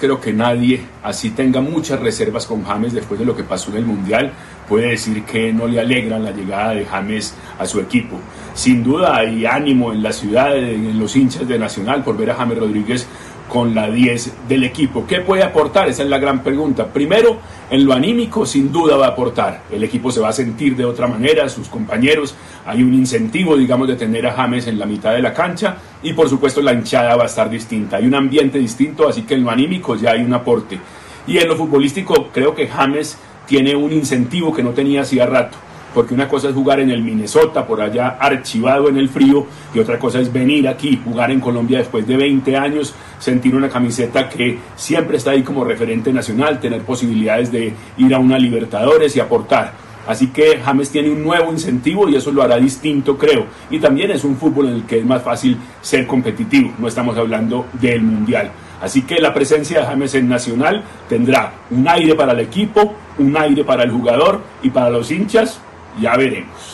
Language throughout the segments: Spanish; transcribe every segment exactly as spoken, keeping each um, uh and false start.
creo que nadie, así tenga muchas reservas con James después de lo que pasó en el Mundial, puede decir que no le alegran la llegada de James a su equipo. Sin duda hay ánimo en la ciudad, en los hinchas de Nacional por ver a James Rodríguez con la diez del equipo. ¿Qué puede aportar? Esa es la gran pregunta. Primero, en lo anímico, sin duda va a aportar. El equipo se va a sentir de otra manera, sus compañeros. Hay un incentivo, digamos, de tener a James en la mitad de la cancha y, por supuesto, la hinchada va a estar distinta. Hay un ambiente distinto, así que en lo anímico ya hay un aporte. Y en lo futbolístico, creo que James tiene un incentivo que no tenía hacía rato. Porque una cosa es jugar en el Minnesota, por allá archivado en el frío, y otra cosa es venir aquí, jugar en Colombia después de veinte años, sentir una camiseta que siempre está ahí como referente nacional, tener posibilidades de ir a una Libertadores y aportar. Así que James tiene un nuevo incentivo y eso lo hará distinto, creo. Y también es un fútbol en el que es más fácil ser competitivo, no estamos hablando del Mundial. Así que la presencia de James en Nacional tendrá un aire para el equipo, un aire para el jugador y para los hinchas. Ya veremos.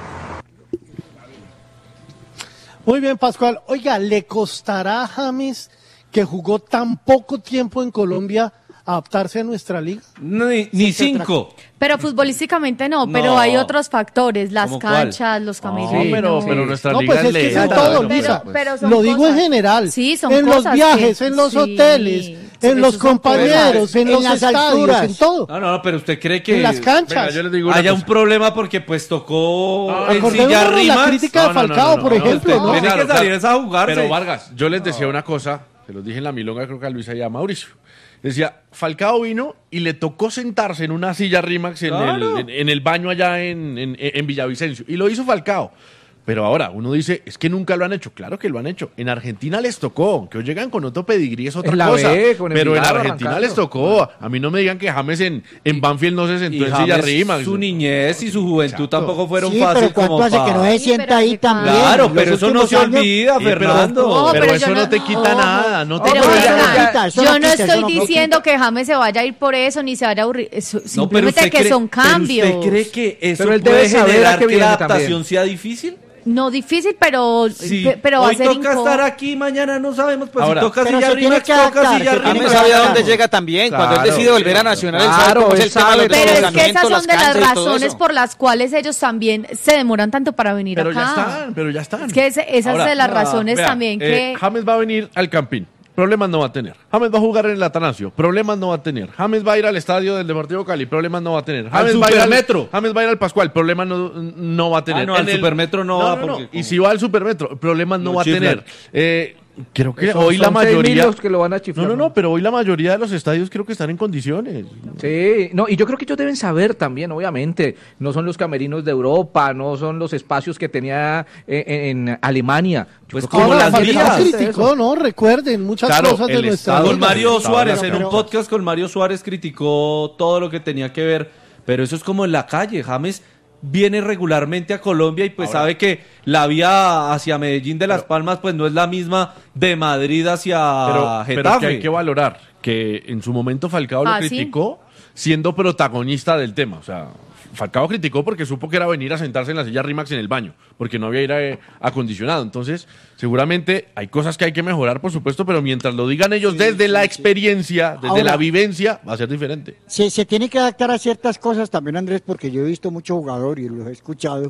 Muy bien, Pascual. Oiga, ¿le costará a James, que jugó tan poco tiempo en Colombia, adaptarse a nuestra liga? Ni, ni cinco. Pero futbolísticamente no, no, pero hay otros factores, las canchas, cuál? Los camerinos. No, pero, pero nuestra no, liga pues es que lenta. son todo, pero, Lisa. pero son Lo digo cosas. En general. Sí, son en cosas los viajes, que, en los sí, hoteles, en los compañeros, en, en los estadios, alturas, en todo. No, no, pero usted cree que en las canchas. Venga, yo les digo haya cosa. un problema porque pues tocó Ah, en silla rimas. La crítica de no, no, Falcao, no, no, por no, ejemplo, no, ¿no? Tiene claro, que salir claro. a jugarse. Pero Vargas, yo les decía una cosa, se los dije en la milonga, creo que a Luisa y a Mauricio. Decía, Falcao vino y le tocó sentarse en una silla Rimax en, Claro. el, en, en el baño allá en, en, en Villavicencio. Y lo hizo Falcao. Pero ahora uno dice, es que nunca lo han hecho. Claro que lo han hecho. En Argentina les tocó. Que hoy llegan con otro pedigrí es otra En la cosa. B, con el Pero en Milagro Argentina arrancando. les tocó. A mí no me digan que James en, en Banfield no se sentó Y en silla James, Rimax. su niñez y su juventud Exacto. tampoco fueron Sí, fáciles pero ¿cuánto como hace pa... que no se Sí, sienta pero ahí que- también? Claro, Los pero eso no últimos se años- olvida, Sí, pero- Fernando. No, pero, pero eso yo no no- te quita no, nada. No te Pero pero quita ya no nada. quita, eso yo no no quita, eso estoy no quita. diciendo que James se vaya a ir por eso, ni se vaya a aburrir. Eso, No, pero simplemente usted que cree- son cambios. ¿Pero usted cree que eso Pero él puede debe saber a generar qué que viene la también. adaptación sea difícil? No difícil, pero, Sí. pe- pero va a Hoy ser toca incómodo. estar aquí, mañana no sabemos, pues Ahora, si toca pero silla se tiene Rimax, que toca adaptar, silla se tiene Rimax. que James sabe a adaptar. dónde llega también. Cuando él Claro, decide volver a claro. Nacional, él Claro, sabe cómo es él el tema de sabe, los Pero es que desplazamientos, esas son las de las canchas y todo razones eso. por las cuales ellos también se demoran tanto para venir Pero acá. ya están, pero ya están. Es que ese- esas Ahora, de las no, razones Vea, también eh, que... James va a venir al Campín. Problemas no va a tener. James va a jugar en el Atanasio. Problemas no va a tener. James va a ir al estadio del Deportivo Cali. Problemas no va a tener. James va a ir al Supermetro. James va a ir al Pascual. Problemas no, no va a tener. Ah, no, En al el- Supermetro no va porque- Y si va al Supermetro, problemas no Lo va a chiflan. tener. Eh, creo que Son- hoy la son seis mil mayoría. los que lo van a chiflar. No, no, no, pero hoy la mayoría de los estadios creo que están en condiciones. Sí, no, y yo creo que ellos deben saber también, obviamente, no son los camerinos de Europa, no son los espacios que tenía en, en Alemania. Yo Pues creo que como Ahora, las Falcao vías. criticó, ¿no? Recuerden, muchas Claro, cosas de el nuestra estado- Con liga. Mario Estaba Suárez, de en un acuerdo. podcast con Mario Suárez criticó todo lo que tenía que ver, pero eso es como en la calle. James viene regularmente a Colombia y pues Ahora. sabe que la vía hacia Medellín de Las Palmas pues no es la misma de Madrid hacia Pero, pero Getafe. que hay que valorar que en su momento Falcao Ah, lo ¿sí? criticó siendo protagonista del tema. O sea, Falcao criticó porque supo que era venir a sentarse en la silla Rimax en el baño, porque no había aire acondicionado. Entonces, seguramente hay cosas que hay que mejorar, por supuesto, pero mientras lo digan ellos desde la experiencia, desde Ahora- la vivencia, va a ser diferente. Se, se tiene que adaptar a ciertas cosas también, Andrés, porque yo he visto muchos jugadores y los he escuchado,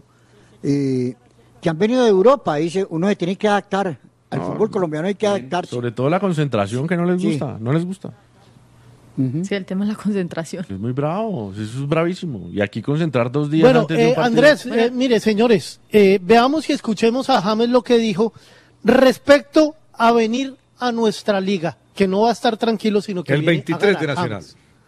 eh, que han venido de Europa. Dice, uno se tiene que adaptar. Al fútbol colombiano hay que adaptarse. Sobre todo la concentración que no les Sí. gusta, no les gusta. Sí, el tema es la concentración. Es muy bravo, eso es bravísimo. Y aquí concentrar dos días Bueno, antes de eh, un partido. Andrés, eh, mire, señores, eh, veamos y escuchemos a James lo que dijo respecto a venir a nuestra liga, que no va a estar tranquilo, sino que El viene a veintitrés de ganar. Nacional.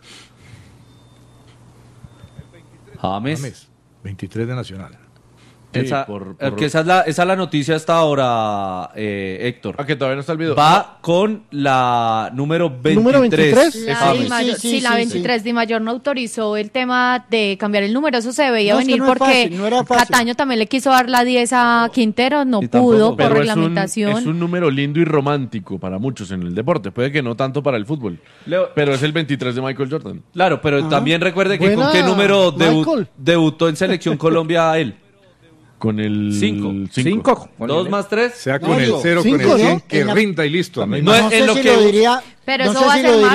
James. James, veintitrés de Nacional. Sí, Esa, por- eh, por- que esa, es la, esa es la noticia hasta ahora, eh, Héctor. Ah, que todavía no está el video. Va con la número veintitrés. ¿Número veintitrés? La James. Di Mayor- Sí, sí, sí, la sí, veintitrés Di Mayor no autorizó el tema de cambiar el número, eso se veía No, es que venir no es porque fácil, no era fácil. Cataño también le quiso dar la diez a Quintero, no Y tampoco, pudo por Pero es un, reglamentación. es un número lindo y romántico para muchos en el deporte. Puede que no tanto para el fútbol. Leo- Pero es el veintitrés de Michael Jordan. Claro, pero también recuerde que Buena, con qué número debu- Michael. debutó en Selección Colombia él. Con el Cinco. cinco. Cinco. Dos más tres. Sea No, con el digo, cero, cinco, con el ¿no? cien, que En la- rinda y listo. No hay No más. es- No sé en lo si que- lo diría, Pero no eso sé va a si ser lo más